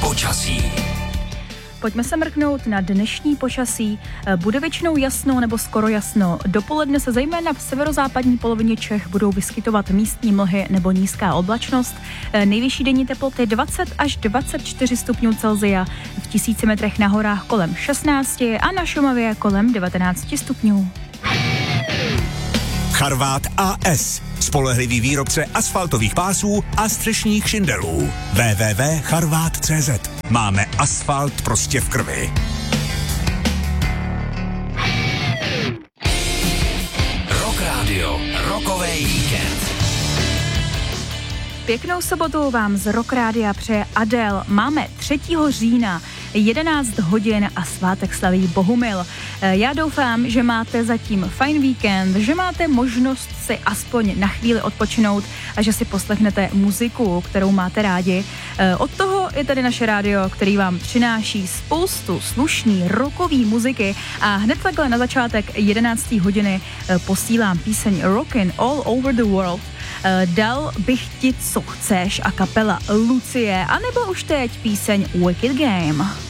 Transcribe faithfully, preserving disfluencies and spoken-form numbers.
Počasí. Pojďme se mrknout na dnešní počasí. Bude většinou jasno nebo skoro jasno. Dopoledne se zejména v severozápadní polovině Čech budou vyskytovat místní mlhy nebo nízká oblačnost. Nejvyšší denní teploty dvacet až dvacet čtyři stupňů Celsia, v tisíci metrech na horách kolem šestnáct a na Šumavě kolem devatenáct stupňů. Charvát A S. Spolehlivý výrobce asfaltových pásů a střešních šindelů. w w w tečka charvát tečka cé zet. Máme asfalt prostě v krvi. Rock Radio. Rockovej víkend. Pěknou sobotu vám z Rock Rádia přeje Adele. Máme třetího října, jedenáct hodin a svátek slaví Bohumil. Já doufám, že máte zatím fajn víkend, že máte možnost si aspoň na chvíli odpočinout a že si poslechnete muziku, kterou máte rádi. Od toho je tady naše rádio, který vám přináší spoustu slušný rockový muziky a hned takhle na začátek jedenácté hodiny posílám píseň Rockin' All Over the World. Dal bych ti, co chceš a kapela Lucie, anebo už teď píseň Wicked Game.